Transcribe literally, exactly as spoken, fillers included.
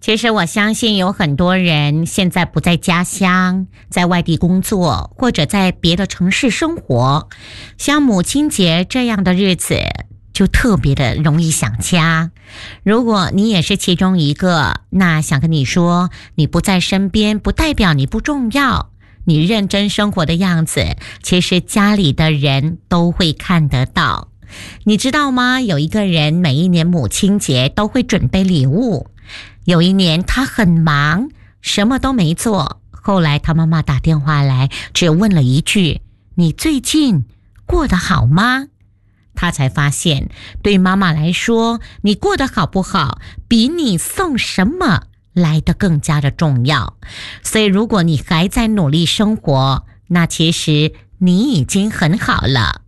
其实我相信有很多人现在不在家乡，在外地工作，或者在别的城市生活，像母亲节这样的日子就特别的容易想家。如果你也是其中一个，那想跟你说，你不在身边不代表你不重要，你认真生活的样子，其实家里的人都会看得到。你知道吗？有一个人每一年母亲节都会准备礼物，有一年他很忙，什么都没做，后来他妈妈打电话来，只问了一句：你最近过得好吗？他才发现，对妈妈来说，你过得好不好，比你送什么来得更加的重要。所以如果你还在努力生活，那其实你已经很好了。